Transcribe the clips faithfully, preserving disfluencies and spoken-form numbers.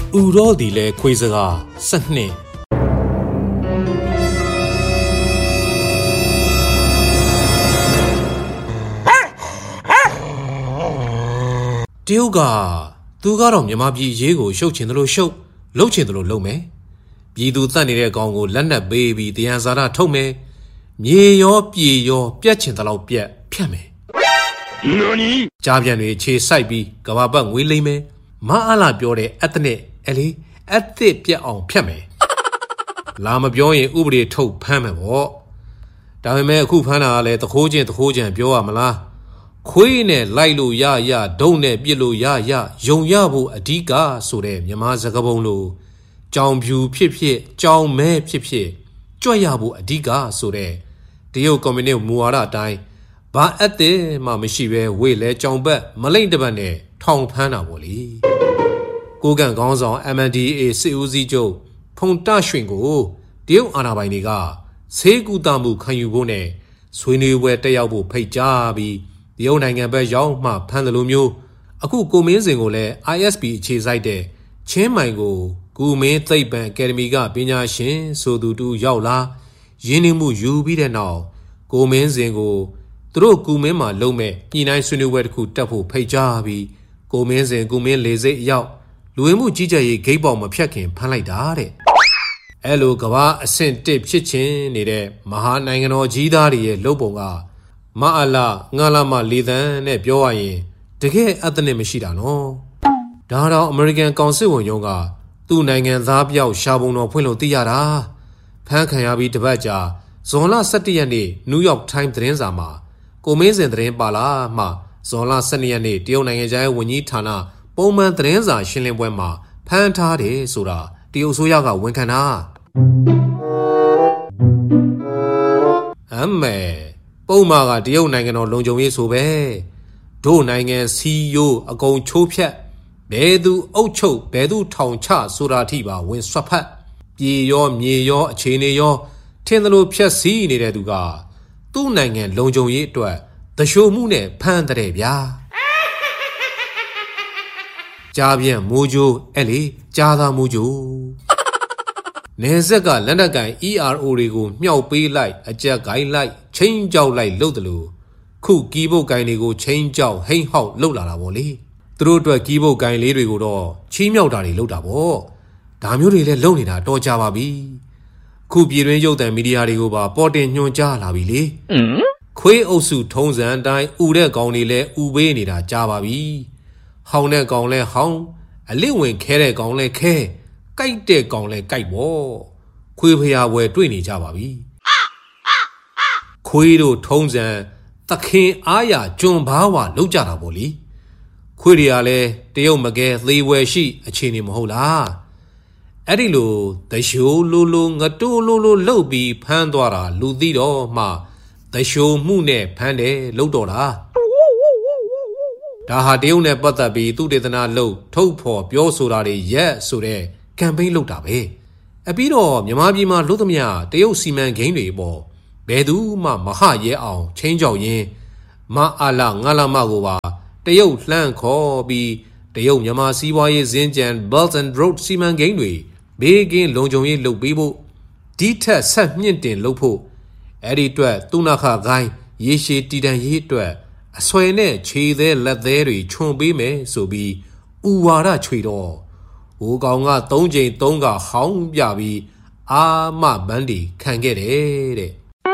ဥရောဒီလေခွေးစကားစနစ်တရုတ်ကသူကတော့မြန်မာပြည်ရေးကိုရှုပ်ချင်တယ်လို့ရှုပ်လှုပ်ချင်တယ်လို့လှုပ်မယ်ပြည်သူတတ်နေတဲ့ကောင်ကိုလက်နက်ပေးပြီးတရားစာရထုတ်မယ်မြေရောပြေရောပြက်ချင်တယ်လို့ပြက်ဖြတ်မယ်နော်နီကြားပြန်တွေခြေဆိုင်ပြီးကဘာပတ်ငွေလိမ့်မယ်မအားလာပြောတဲ့အက်တနစ်အလေအက်တစ်ပြက်အောင်ဖြတ်မယ်လာမပြောရင်ဥပဒေထုတ်ဖမ်းမယ်ပေါ့ဒါပေမဲ့အခုဖမ်းတာကလည်းတခိုးချင်းတခိုးချင်းပြောရမလားခွေးနဲ့လိုက်လို့ရရဒုံနဲ့ပြစ်လို့ရရယုံရဖို့အဓိကဆိုတဲ့မြန်မာစကားပုံလိုကြောင်ဖြူဖြစ်ဖြစ်ကြောင်မဲဖြစ်ဖြစ်ကြွက်ရဖို့အဓိကဆိုတဲ့တရုတ်ကွန်မြူနစ်မူဝါဒအတိုင်းဘာအက်တဲ့မှမရှိပဲဝေလဲကြောင်ဘက်မလိမ့်တပတ်နဲ့ထောင်ဖမ်းတာပေါ့လေကိုကန်ကောင်းဆောင် M N D A စစ်ဦးစီးချုပ်ဖုန်တရွှင်ကိုတရုတ်အာဏာပိုင်တွေကဆေးကူတာမှုခံယူဖို့နဲ့ဆွေးနွေးပွဲတက်ရောက်ဖို့ဖိတ်ကြားပြီးတရုတ်နိုင်ငံဘက်ရောက်မှဖမ်းတယ်လို့မျိုးအခုကိုမင်းစင်ကိုလည်း I S P အခြေစိုက်တဲ့ချင်းမိုင်ကိုကူမင်းသိပ္ပံအကယ်ဒမီကပညာရှင်ဆိုသူတူရောက်လာရင်းနှီးမှုယူပြီးတဲ့နောက်ကိုမင်းစင်ကိုသူတို့ကူမင်းမှာလုံမဲ့ပြည်နိုင်ဆွေးနွေးပွဲတစ်ခုတက်ဖို့ဖိတ်ကြားပြီးကိုမင်းစင်ကူမင်းလေစိတ်အရောက်လူဝင်မှုကြီးကြပ်ရေးဂိတ်ပေါက်မဖြတ်ခင်ဖမ်းလိုက်တာတဲ့အဲ့လိုကဘာအဆင့်တစ်ဖြစ်ချင်းနေတဲ့မဟာနိုင်ငံတော်ကြီးသားတွေရဲ့လုပ်ပုံကမအလာငါလာမလီသန်နဲ့ပြောရရင်တကယ်အသနစ်မရှိတာနော်ဒါတော့အမေရိကန်ကောင်စစ်ဝန်ရုံးကသူ့နိုင်ငံသားပြောက်ရှာပုံတော်ဖွင့်လို့သိရတာဖမ်းခံရပြီးတပတ်ကြာဇွန်လ၁၁ရက်နေ့နယူးယောက်တိုင်းသတင်းစာမှာကိုမင်းစင်သတင်းပါလာမှဇွန်လ၁၂ရက်နေ့တရုတ်နိုင်ငံခြားရေးဝန်ကြီးဌာနပုံမှန်သတင်းစာရှင်းလင်းပွဲမှာဖမ်းထားတယ်ဆိုတာတရုတ်အစိုးရကဝန်ခံတာအမေပုံမှာကတရုတ်နိုင်ငံတော်လုံခြုံရေးဆိုပဲတို့နိုင်ငံစီယိုအကုန်ချိုးဖြတ်ဘယ်သူအုပ်ချုပ်ဘယ်သူထောင်ချဆိုတာထိပါဝင်ဆွတ်ဖတ်ပြေရောမြေရောအခြေအနေရောထင်သလိုဖြတ်စည်းနေတဲ့သူကသူ့နိုင်ငံလုံခြုံရေးအတွက်တရှိုးမှုနဲ့ဖမ်းတဲ့ဗျာကြားပြန်မိုးကြိုးအဲ့လေကြားသားမိုးကြိုးနေဆက်ကလက်နက်ကန် E R O တွေကိုမြှောက်ပေးလိုက်အကြက်ကိုင်းလိုက်ချင်းကြောက်လိုက်လှုပ်တယ်လို့ခုကီးဘုတ်ကိုင်းတွေကိုချင်းကြောက်ဟိမ့်ဟောက်လှုပ်လာတာပေါ့လေသူတို့အတွက်ကီးဘုတ်ကိုင်းလေးတွေကိုတော့ချီးမြှောက်တာတွေလှုပ်တာပေါ့ဒါမျိုးတွေလည်းလှုပ်နေတာတော်ကြပါပြီခုပြည်တွင်းရုပ်သံမီဒီယာတွေကိုပါပေါ်တင်ညွှန်ကြားလာပြီလေခွေးအုပ်စုထုံးစံအတိုင်းဥတဲ့ကောင်တွေလည်းဥပေးနေတာကြားပါပြီဟောင်းတဲ့ကောင်လဲဟောင်းအလစ်ဝင်ခဲတဲ့ကောင်လဲခဲကြိုက်တဲ့ကောင်လဲကြိုက်ပေါ့ခွေးဖျားပွဲတွေ့နေကြပါပြီခွေးတို့ထုံးစံသခင်အားရကျွံဘားဝလောက်ကြတာပေါ့လေခွေးတွေကလည်းတရုတ်မကဲသေးဝဲရှိအခြေအနေမဟုတ်လားအဲ့ဒီလိုတရှိုးလိုလိုငတိုးလိုလိုလှုပ်ပြီးဖမ်းသွားတာလူသိတော့မှတရှိုးမှုနဲ့ဖမ်းတယ်လှုပ်တော့တာဒါဟာတရုတ်နဲ့ပတ်သက်ပြီးသူတေသနာလှုပ်ထုတ်ဖော်ပြောဆိုတာတွေရက်ဆိုတဲ့ကမ်ပိန်းလုပ်တာပဲအပြီးတော့မြန်မာပြည်မှာလို့သမျှတရုတ်စီမံကိန်းတွေပေါ့ဘယ်သူမှမဟရဲအောင်ချင်းကြောက်ရင်မအလာငါလာမကိုပါတရုတ်လှမ်းခေါ်ပြီးတရုတ်မြန်မာစီးပွားရေးဇင်းကြံ Belt and Road စီမံကိန်းတွေဘေးကင်းလုံခြုံရေးလုပ်ပေးဖို့ဒီထက်ဆက်မြင့်တင်လုပ်ဖို့အဲ့ဒီအတွက်သူနာခဂိုင်းရေရှည်တည်တံ့ရေးအတွက်အဆွဲနဲ့ခြေသေးလက်သေးတွေခြုံပေးမယ်ဆိုပြီးဥဝါဒချွေတော့ဟိုကောင်ကသုံးချိန်သုံးကဟောင်းပြပြီးအာမဘန်းဒီခံခဲ့တယ်တဲ့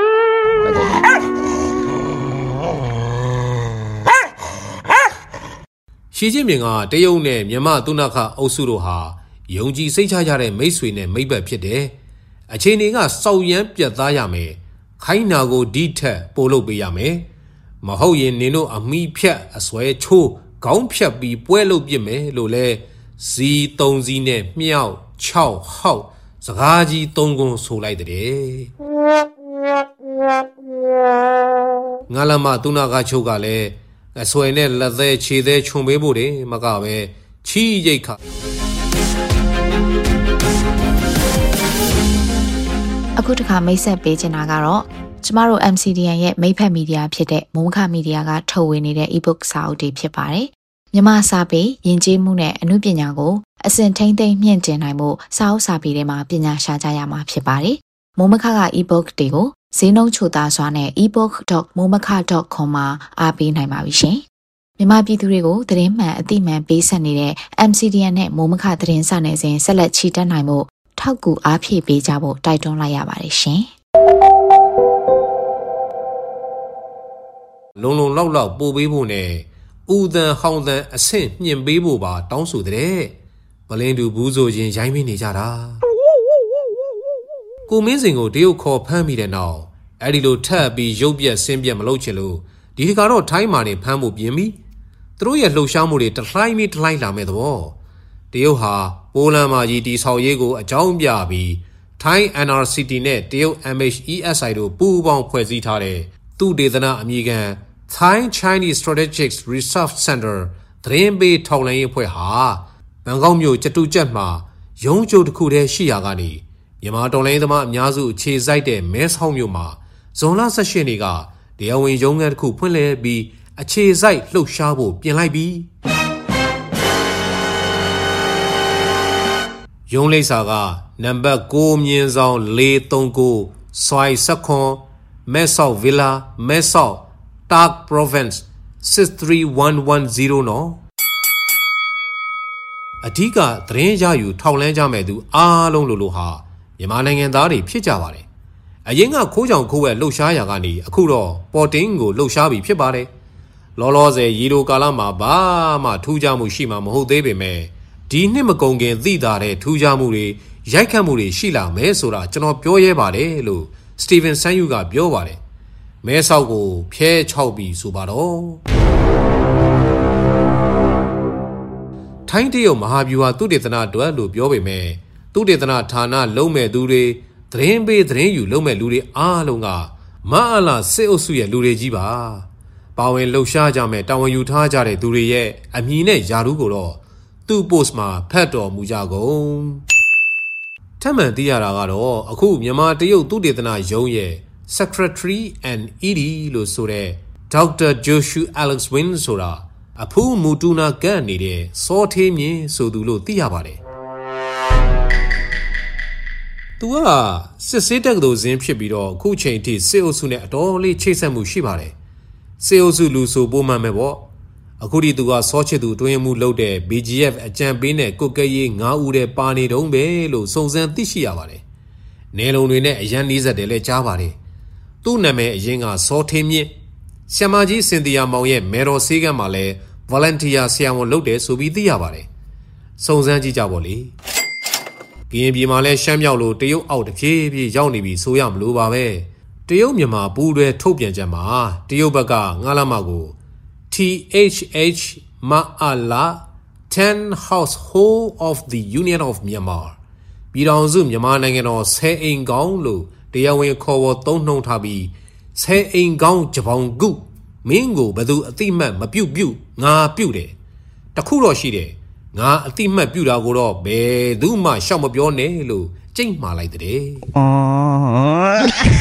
ရှီကျင်းမြင့်ကတရုတ်နဲ့မြန်မာသူနာခအုပ်စုတို့ဟာယုံကြည်စိတ်ချရတဲ့မိတ်ဆွေနဲ့မိတ်ဘက်ဖြစ်တယ်။အခြေအနေကစောက်ရမ်းပြတ်သားရမယ်။ခိုင်းနာကိုဒီထက်ပို့လုပ်ပေးရမယ်။မဟုတ်ရင်နင်တို့အမိဖြတ်အစွဲချိုးခေါင်းဖြတ်ပြီးပွဲလုပ်ပြစ်မယ်လို့လဲဇီသုံးစီးနဲ့မြောက်၆ဟောက်စကားကြီးသုံးခုဆိုလိုက်တဲ့ငါလမသူနာကချုပ်ကလည်းအဆွဲနဲ့လက်သေးခြေသေးခြုံပေးဖို့တယ်မကပဲချီးရိတ်ခအခုတခါမိတ်ဆက်ပေးချင်တာကတော့ကျမတို့ M C D N ရဲ့မိတ်ဖက်မီဒီယာဖြစ်တဲ့မုံခမီဒီယာကထုတ်ဝေနေတဲ့ e-book စာအုပ်တွေဖြစ်ပါတယ်။မြန်မာစာပေယဉ်ကျေးမှုနဲ့အမှုပညာကိုအစဉ်ထိမ့်သိမ့်မြင့်တင်နိုင်မှုစာအုပ်စာပေတွေမှာပညာရှာကြရမှာဖြစ်ပါတယ်။မိုးမခက ebook တွေကိုဈေးနှုန်းချိုသားစွာနဲ့ e book dot momaka dot com မှာအားပေးနိုင်ပါပြီရှင်။မြန်မာပြည်သူတွေကိုသတင်းမှန်အသိမှန်ပေးဆက်နေတဲ့ M C D N နဲ့မိုးမခသတင်းစာနယ်စဉ်ဆက်လက်ချီတက်နိုင်မှုထောက်ကူအားဖြည့်ပေးကြဖို့တိုက်တွန်းလိုက်ရပါတယ်ရှင်။လုံလုံလောက်လောက်ပို့ပေးဖို့နဲ့ဦးတန်ဟောင်းတန်အဆင့်မြင့်ပေးဖို့ပါတောင်းဆိုတဲ့ဗလင်းတူဘူးဆိုရင်ရိုင်းမင်းနေကြတာကိုမင်းစင်ကိုတရုတ်ခေါ်ဖမ်းမိတဲ့နောက်အဲ့ဒီလိုထပ်ပြီးရုပ်ပြက်ဆင်းပြက်မလုပ်ချင်လို့ဒီတကတော့ထိုင်းမာနေဖမ်းဖို့ပြင်ပြီးသူတို့ရဲ့လှုပ်ရှားမှုတွေတလှိုင်းပြီးတလှိုင်းလာမဲ့သဘောတရုတ်ဟာပိုလန်မှာကြီးတီဆောက်ရေးကိုအကြောင်းပြပြီးထိုင်း N R C T နဲ့တရုတ် M H E S I တို့ပူးပေါင်းဖွဲ့စည်းထားတဲ့သူဒေသနာအမည်ခံ Thai Chinese Strategic Research Center သတင်းပေးထောက်လှမ်းရေးအဖွဲ့ဟာဘန်ကောက်မြို့ကျတူကျက်မှာရုံးချုပ်တစ်ခုတည်းရှိရာကနေမြန်မာတော်လိုင်းသမားအများစုအခြေစိုက်တဲ့မဲဆောက်မြို့မှာဇွန်လ၁၈ရက်နေ့ကတရားဝင်ရုံးခန်းတစ်ခုဖွင့်လှစ်ပြီးအခြေစိုက်လှုပ်ရှားဖို့ပြင်လိုက်ပြီးရုံးလိပ်စာကနံပါတ်၉မြင်းဆောင်၄၃၉ဆွိုင်စခွန်မဲဆောက်ဗီလာမဲဆောက်တာ့ Province six three one one zeroနော်အဓိကသတင်းရယူထောက်လန်းကြမဲ့သူအားလုံးလိုလိုဟာမြန်မာနိုင်ငံသားတွေဖြစ်ကြပါတယ်အရင်ကခိုးကြောင်ခိုးဝဲလှုပ်ရှားရာကနေအခုတော့ပေါ်တင်ကိုလှုပ်ရှားပြီးဖြစ်ပါတယ်လောလောဆယ်ရီလိုကာလမှာဘာမှထူးခြားမှုရှိမှာမဟုတ်သေးပေမဲ့ဒီနှစ်မကုန်ခင်သိတာတဲ့ထူးခြားမှုတွေရိုက်ခတ်မှုတွေရှိလာမယ်ဆိုတာကျွန်တော်ပြောရဲပါတယ်လို့စတီဗင်ဆန်ယူကပြောပါတယ်မဲဆောက်ကိုဖျဲချောက်ပြီးဆိုပါတော့ထိုင်းတရုတ်မဟာဗျူဟာသုတေသနအတွက်လို့ပြောပေမဲ့သုတေသနဌာနလုံးမဲ့သူတွေသတင်းပေးသတင်းယူလုံးမဲ့လူတွေအားလုံးကမအားလားစစ်အုပ်စုရဲ့လူတွေကြီးပါပါဝင်လှုပ်ရှားကြမဲ့တာဝန်ယူထားကြတဲ့သူတွေရဲ့အမည်နဲ့ယာရုကိုတော့သူ့ post မှာဖတ်တော်မူကြကုန်ထပ်မံသိရတာကတော့အခုမြန်မာတရုတ်သုတေသနရုံးရဲ့ Secretary and E D လို့ဆိုတဲ့ ဒေါက်တာ Joshua Alex Win ဆိုတာအဖူးမူတူနာကန့်နေတဲ့စောထေးမြင့်ဆိုသူလို့သိရပါတယ်သူကစစ်စေးတက်တိုဇင်းဖြစ်ပြီးတော့အခုချိန်ထိစစ်အုပ်စုနဲ့အတော်လေးချိတ်ဆက်မှုရှိပါတယ်စစ်အုပ်စုလူဆိုပိုးမှန်မဲ့ပေါ့အခုဒီသူကစောချစ်သူတွင်းမှုလုပ်တဲ့ B G F အကြံပေးနဲ့ကုတ်ကဲရေး၅ဦးတဲ့ပါနေတုံးပဲလို့စုံစမ်းသိရှိရပါတယ်နေလုံးတွေနဲ့အရန်နီးစက်တယ်လဲကြားပါတယ်သူ့နာမည်အရင်ကစောထေးမြင့်ဆရာမကြီးစင်တီယာမောင်ရဲ့မေတော်ဆေးကမ်းမှာလဲ volunteer ဆရာဝန်လုပ်တယ်ဆိုပြီးသိရပါတယ်စုံစမ်းကြည့်ကြပါလေကရင်ပြည်မှာလဲရှမ်းမြောက်လို့တရုတ်အောက်တစ်ပြေးပြေးရောက်နေပြီဆိုရမလို့ပါပဲတရုတ်မြန်မာပူးတွဲထုတ်ပြန်ချက်မှာတရုတ်ဘက်ကငါးလမကို T H H Ma'ala ten Household of the Union of Myanmar ပြည်ထောင်စုမြန်မာနိုင်ငံတော်ဆယ်အိမ်ကောင်းလို့တရားဝင်ခေါ်ဝေါ်သုံးနှုန်းထားပြီးဆယ်အိမ်ကောင်းဂျပောင်ကုမင်းကိုဘယ်သူအတိမတ်မပြုတ်ပြုတ်ငါပြုတ်တယ်တခုတော့ရှိတယ်ငါအတိမတ်ပြုတ်တာကိုတော့ဘယ်သူမှရှောက်မပြောနဲ့လို့ကြိတ်မှားလိုက်တဲ့အော်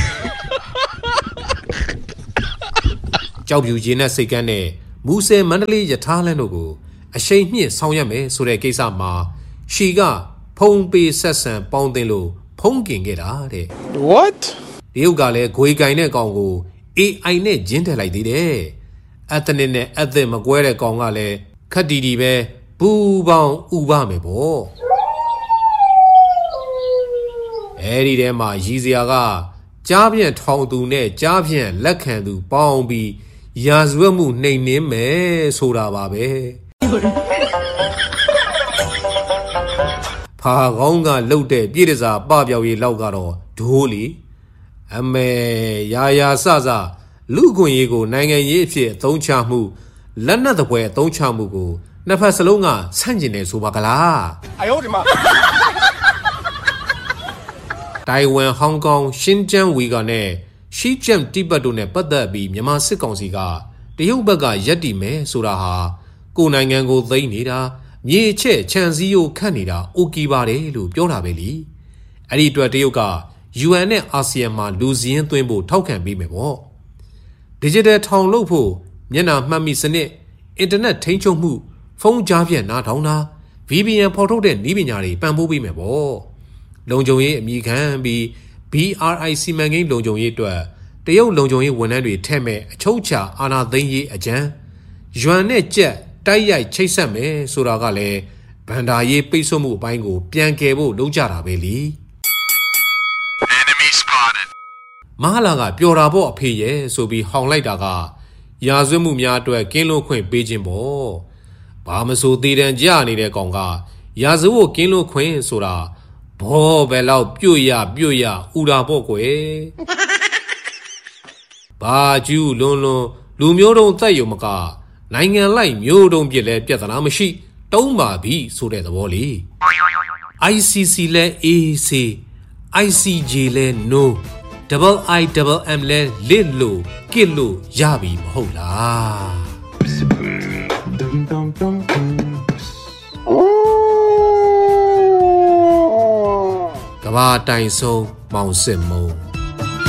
ကြောက်ပြူရင်းနဲ့စိတ်ကန်းနဲ့မူဆယ်မန္တလေးယထာလန်းတို့ကိုအရှိန်မြင့်ဆောင်ရွက်မယ်ဆိုတဲ့ကိစ္စမှာရှီကဖုံပေးဆက်ဆံပေါင်းတင်လို့ဖုံးကင်ခဲ့တာတဲ့ What တရုတ်ကလည်းဂွေကင်တဲ့ကောင်ကို A I နဲ့ဂျင်းထည့်လိုက်သေးတယ်အက်သနစ်နဲ့အက်သစ်မကွဲတဲ့ကောင်ကလည်းခက်တီတီပဲပူပေါင်းဥပမယ်ပေါ့အဲဒီထဲမှာရည်စရာကကြားပြန့်ထောင်သူနဲ့ကြားပြန့်လက်ခံသူပေါင်းပြီးရာဇဝတ်မှုနှိမ်နင်းမယ်ဆိုတာပါပဲဖာကောင်းကလှုပ်တဲ့ပြည်တစားပပြောက်ရေးလောက်ကတော့ဒိုးလီအမေရာရာစစလူခွင့်ရေးကိုနိုင်ငံရေးအဖြစ်အသုံးချမှုလက်နက်တပွဲအသုံးချမှုကိုနှစ်ဖက်စလုံးကဆန့်ကျင်နေဆိုပါကလားအယောဒီမှာတိုင်ဝမ်ဟောင်ကောင်ရှင်းကျန်းဝီဂါနဲ့ရှီကျမ်တိဘတ်တို့နဲ့ပတ်သက်ပြီးမြန်မာစစ်ကောင်စီကတရုတ်ဘက်ကရက်တီမယ်ဆိုတာဟာကိုယ်နိုင်ငံကိုသိမ်းနေတာမြေချက်ခြံစည်းရိုးခတ်နေတာအိုကီပါတယ်လို့ပြောတာပဲလीအဲ့ဒီအတွက်တရုတ်က U N နဲ့အာဆီယံမှာလူစည်းရင်းသွင်းဖို့ထောက်ခံပေးမယ်ပေါ့ Digital ထောင်လုပ်ဖို့မျက်နှာမှတ်မိစနစ်အင်တာနက်ထိန်းချုပ်မှုဖုန်းကြားဖြတ်နားထောင်တာ V P N ဖော်ထုတ်တဲ့နည်းပညာတွေပံ့ပိုးပေးမယ်ပေါ့လုံခြုံရေးအမိခံပြီး B R I စီမံကိန်းလုံခြုံရေးအတွက်တရုတ်လုံခြုံရေးဝန်ထမ်းတွေထည့်မဲ့အချုပ်ချာအာဏာသိမ်းရေးအကြံယွမ်နဲ့ကြက်တိုက်ရိုက်ချိတ်ဆက်မယ်ဆိုတာကလည်းဗန်ဒါရေးပိတ်ဆို့မှုအပိုင်းကိုပြန်ကယ်ဖို့လုပ်ကြတာပဲလी Enemy spotted မဟာလာကပျော်တာပေါ့အဖေရဲ့ဆိုပြီးဟောင်လိုက်တာကရာဇဝတ်မှုများအတွက်ကင်းလို့ခွင့်ပေးခြင်းပေါ့ဘာမဆိုသေးတန်ကြနေတဲ့ကောင်ကရာဇဝတ်ကင်းလို့ခွင့်ဆိုတာဘောပဲလောက်ပြုတ်ရပြုတ်ရဥတာပေါ့ကွယ်ဘာကျူးလွန်လွန်လူမျိုးတုံးတက်ရုံမကနိုင်ငံလိုက်မျိုးတုံးပြစ်လဲပြဿနာမရှိတုံးပါပြီဆိုတဲ့သဘောလေ I C C လဲ A C I C J လဲ No Double I Double M လဲလစ်လို့ကစ်လို့ရပြီမဟုတ်လားကဘာတိုင်ဆုံးမောင်စစ်မုံ